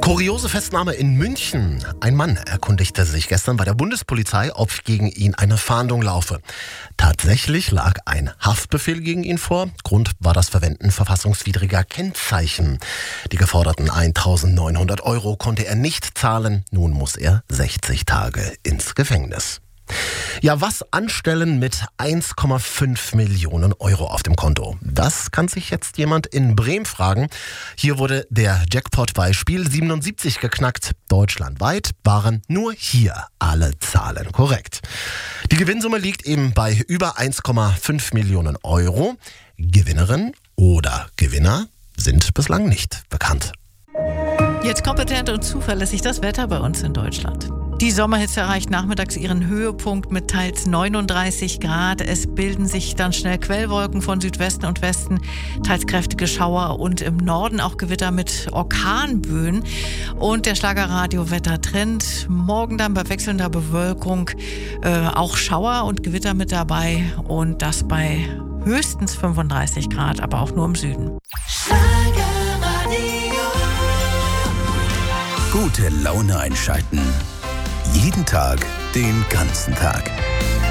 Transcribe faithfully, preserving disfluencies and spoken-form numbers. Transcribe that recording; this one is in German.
Kuriose Festnahme in München. Ein Mann erkundigte sich gestern bei der Bundespolizei, ob gegen ihn eine Fahndung laufe. Tatsächlich lag ein Haftbefehl gegen ihn vor. Grund war das Verwenden verfassungswidriger Kennzeichen. Die geforderten eintausendneunhundert Euro konnte er nicht zahlen. Nun muss er sechzig Tage ins Gefängnis. Ja, was anstellen mit eins Komma fünf Millionen Euro auf dem Konto? Das kann sich jetzt jemand in Bremen fragen. Hier wurde der Jackpot bei Spiel siebenundsiebzig geknackt. Deutschlandweit waren nur hier alle Zahlen korrekt. Die Gewinnsumme liegt eben bei über eins Komma fünf Millionen Euro. Gewinnerin oder Gewinner sind bislang nicht bekannt. Jetzt kompetent und zuverlässig das Wetter bei uns in Deutschland. Die Sommerhitze erreicht nachmittags ihren Höhepunkt mit teils neununddreißig Grad. Es bilden sich dann schnell Quellwolken von Südwesten und Westen, teils kräftige Schauer und im Norden auch Gewitter mit Orkanböen. Und der Schlagerradio-Wettertrend. Morgen dann bei wechselnder Bewölkung äh, auch Schauer und Gewitter mit dabei. Und das bei höchstens fünfunddreißig Grad, aber auch nur im Süden. Gute Laune einschalten. Jeden Tag, den ganzen Tag.